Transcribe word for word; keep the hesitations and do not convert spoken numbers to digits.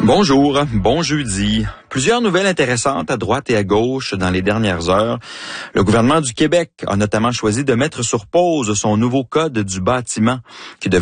Bonjour, bon jeudi. Plusieurs nouvelles intéressantes à droite et à gauche dans les dernières heures. Le gouvernement du Québec a notamment choisi de mettre sur pause son nouveau code du bâtiment qui devait